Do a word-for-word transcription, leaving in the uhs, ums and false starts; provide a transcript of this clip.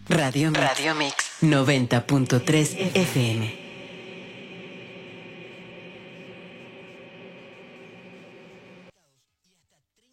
Radio Mix, Radio Mix noventa punto tres F M.